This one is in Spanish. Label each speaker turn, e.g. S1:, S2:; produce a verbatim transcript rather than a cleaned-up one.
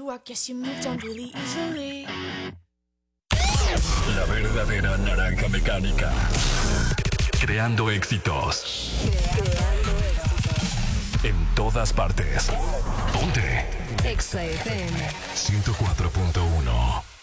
S1: you, I guess you moved on really easily.
S2: La verdadera naranja mecánica. Creando éxitos.
S3: Creando éxitos.
S2: En todas partes. Ponte.
S3: Exa F M
S2: ciento cuatro punto uno.